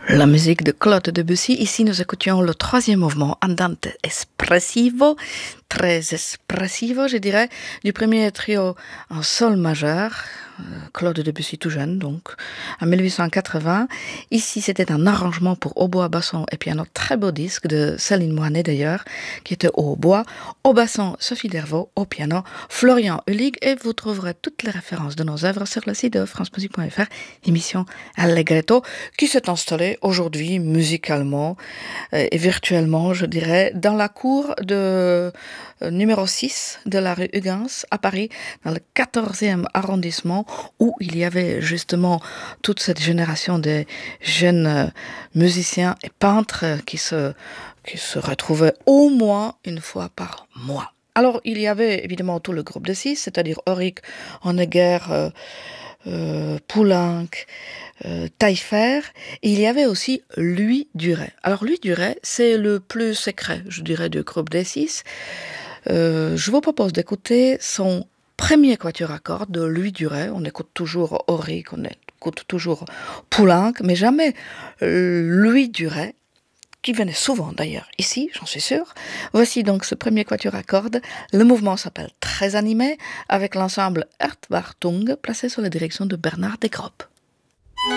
La musique de Claude Debussy. Ici, nous écoutions le troisième mouvement, Andante espressivo, très espressivo, je dirais, du premier trio en sol majeur, Claude Debussy tout jeune, donc, en 1880. Ici, c'était un arrangement pour hautbois, basson et piano, très beau disque de Céline Moinet d'ailleurs, qui était au hautbois, au basson Sophie Dervaux, au piano Florian Hulig, et vous trouverez toutes les références de nos œuvres sur le site de francemusique.fr, émission Allegretto, qui s'est installée aujourd'hui musicalement et virtuellement, je dirais, dans la cour de numéro 6 de la rue Huygens à Paris, dans le 14e arrondissement, où il y avait justement toute cette génération de jeunes musiciens et peintres qui se retrouvaient au moins une fois par mois. Alors, il y avait évidemment tout le groupe de 6, c'est-à-dire Auric, Honegger, Poulenc, Taillefer, et il y avait aussi Louis Duret. Alors Louis Duret, c'est le plus secret, je dirais, du groupe des 6. Je vous propose d'écouter son premier quatuor à cordes de Louis Duret. On écoute toujours Auric, on écoute toujours Poulenc, mais jamais Louis Duret, qui venait souvent d'ailleurs ici, j'en suis sûre. Voici donc ce premier quatuor à cordes. Le mouvement s'appelle Très animé, avec l'ensemble Ertwartung, placé sous la direction de Bernard Desgroppes.